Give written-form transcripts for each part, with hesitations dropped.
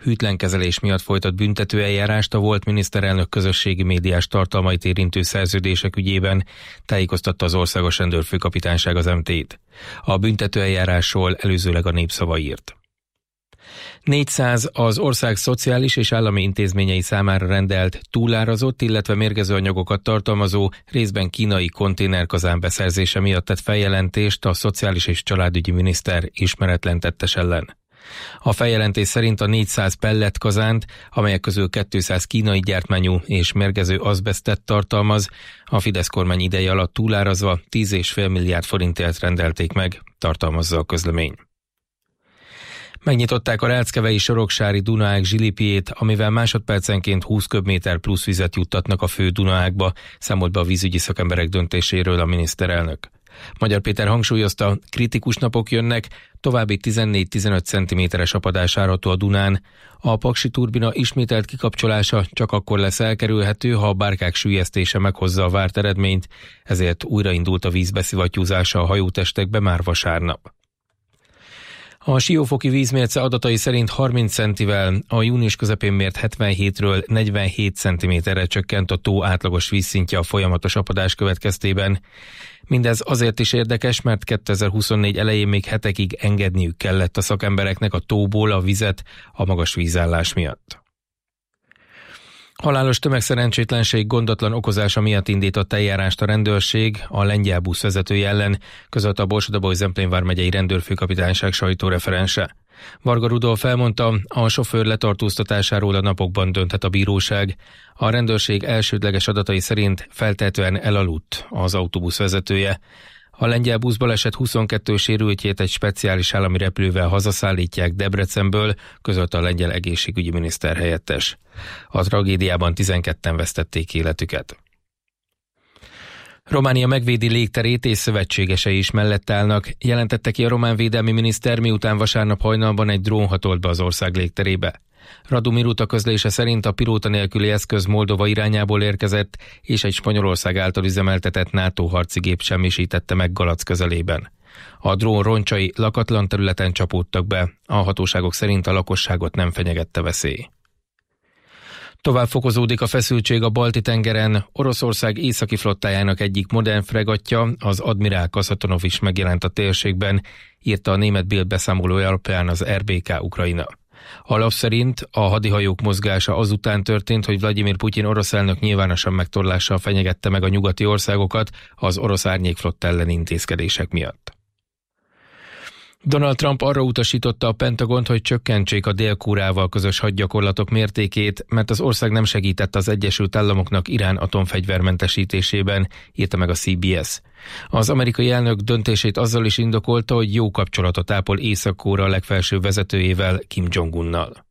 hűtlen kezelés miatt folytat büntetőeljárást a volt miniszterelnök közösségi médiás tartalmait érintő szerződések ügyében, tájékoztatta az Országos Rendőrfőkapitányság az MT-t. A büntetőeljárásról előzőleg a Népszava írt. 400 az ország szociális és állami intézményei számára rendelt, túlárazott, illetve mérgező anyagokat tartalmazó, részben kínai konténerkazán beszerzése miatt tett feljelentést a Szociális és Családügyi Miniszter ismeretlen tettes ellen. A feljelentés szerint a 400 pelletkazánt, amelyek közül 200 kínai gyártmányú és mérgező azbesztet tartalmaz, a Fidesz kormány ideje alatt túlárazva 10,5 milliárd forintért rendelték meg, tartalmazza a közlemény. Megnyitották a Ráckevei Soroksári Dunaág zsilipjét, amivel másodpercenként 20 köbméter plusz vizet juttatnak a fő Dunaágba, számolt be a vízügyi szakemberek döntéséről a miniszterelnök. Magyar Péter hangsúlyozta, kritikus napok jönnek, további 14-15 cm-es apadás várható a Dunán. A paksi turbina ismételt kikapcsolása csak akkor lesz elkerülhető, ha a bárkák süllyesztése meghozza a várt eredményt, ezért újraindult a vízbeszivattyúzása a hajótestekbe már vasárnap. A Siófoki vízmérce adatai szerint 30 centivel a június közepén mért 77-ről 47 cm-re csökkent a tó átlagos vízszintje a folyamatos apadás következtében. Mindez azért is érdekes, mert 2024 elején még hetekig engedniük kellett a szakembereknek a tóból a vizet a magas vízállás miatt. Halálos tömegszerencsétlenség gondatlan okozása miatt indított eljárást a rendőrség a lengyel busz vezetője ellen, közölte a Borsod-Abaúj-Zemplén vármegyei rendőrfőkapitányság sajtóreferense. Varga Rudolf elmondta, a sofőr letartóztatásáról a napokban dönthet a bíróság. A rendőrség elsődleges adatai szerint feltehetően elaludt az autóbusz vezetője. A lengyel buszbaleset 22 sérültjét egy speciális állami repülővel hazaszállítják Debrecenből, közölte a lengyel egészségügyi miniszter helyettes. A tragédiában 12-en vesztették életüket. Románia megvédi légterét és szövetségesei is mellett állnak, jelentette ki a román védelmi miniszter, miután vasárnap hajnalban egy drón hatolt be az ország légterébe. Radu Miruta közlése szerint a pilóta nélküli eszköz Moldova irányából érkezett, és egy Spanyolország által üzemeltetett NATO harci gép semmisítette meg Galac közelében. A drón roncsai lakatlan területen csapódtak be, a hatóságok szerint a lakosságot nem fenyegette veszély. Tovább fokozódik a feszültség a Balti-tengeren. Oroszország északi flottájának egyik modern fregattja, az Admirál Kasatonov is megjelent a térségben, írta a német Bild beszámolója alapján az RBK Ukrajna. A lap szerint a hadihajók mozgása azután történt, hogy Vladimir Putyin orosz elnök nyilvánosan megtorlással fenyegette meg a nyugati országokat az orosz árnyékflotta elleni intézkedések miatt. Donald Trump arra utasította a Pentagont, hogy csökkentsék a Dél-Koreával közös hadgyakorlatok mértékét, mert az ország nem segített az Egyesült Államoknak Irán atomfegyvermentesítésében, írta meg a CBS. Az amerikai elnök döntését azzal is indokolta, hogy jó kapcsolatot ápol Észak-Korea legfelsőbb vezetőjével, Kim Jong-unnal.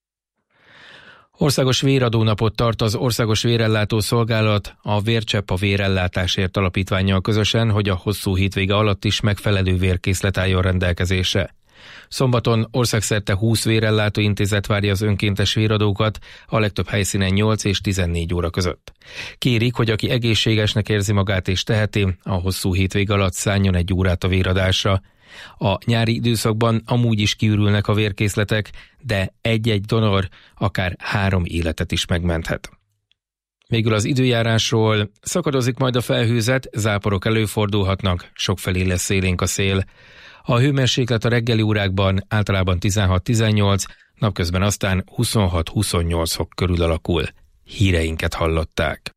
Országos véradónapot tart az Országos Vérellátó Szolgálat a Vércsepp a vérellátásért alapítvánnyal közösen, hogy a hosszú hétvége alatt is megfelelő vérkészlet álljon rendelkezésre. Szombaton országszerte 20 vérellátó intézet várja az önkéntes véradókat, a legtöbb helyszínen 8 és 14 óra között. Kérik, hogy aki egészségesnek érzi magát és teheti, a hosszú hétvége alatt szálljon egy órát a véradásra. A nyári időszakban amúgy is kiürülnek a vérkészletek, de egy-egy donor akár 3 életet is megmenthet. Végül az időjárásról: szakadozik majd a felhőzet, záporok előfordulhatnak, sokfelé lesz élénk a szél. A hőmérséklet a reggeli órákban általában 16-18, napközben aztán 26-28 fok körül alakul. Híreinket hallották.